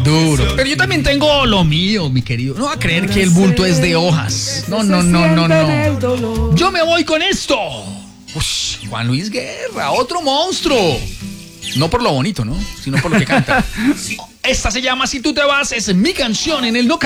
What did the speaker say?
Duro. Pero yo también tengo lo mío, mi querido. No va a creer que el bulto es de hojas. No. Yo me voy con esto. Ush, Juan Luis Guerra, otro monstruo. No por lo bonito, ¿no? Sino por lo que canta. Esta se llama Si tú te vas, es mi canción en el No